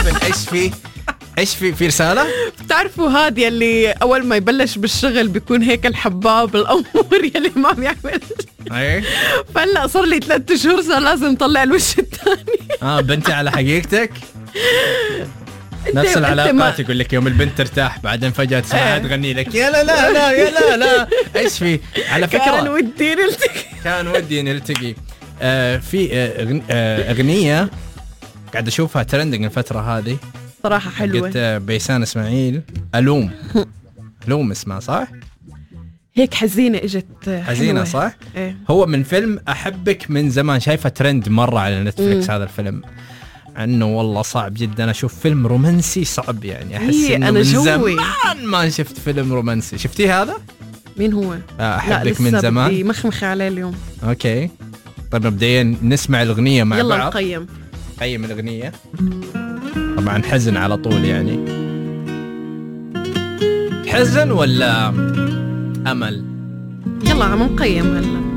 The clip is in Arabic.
ايش في رسالة؟ بتعرفوا هذه اللي اول ما يبلش بالشغل بيكون هيك الحباب الامور يلي ما بيعمل ايه فهلا صار لي 3 شهور صار لازم طلع الوش الثاني. بنتي على حقيقتك. نفس العلاقات يقول لك يوم البنت ترتاح بعدين فجأة تسمعها تغني لك يا لا لا لا يا لا لا. ايش في؟ على فكرة كان ودي نلتقي. في اغنية قاعد اشوفها ترندنج الفترة هذه صراحة حلوة. قلت بيسان اسماعيل ألوم اسمها صح؟ هيك حزينة اجت حزينة صح؟ ايه. هو من فيلم أحبك من زمان، شايفة ترند مرة على نتفليكس هذا الفيلم، انه والله صعب جدا اشوف فيلم رومانسي صعب يعني احس انه من زمان ما شفت فيلم رومانسي. شفتيه هذا؟ مين هو؟ احبك من زمان. بدي مخمخ عليه اليوم. اوكي طيب مبدئيا نسمع الاغنيه مع يلا بعض. قيم الاغنيه. طبعا حزن على طول يعني. حزن ولا امل؟ يلا عم نقيم هلا.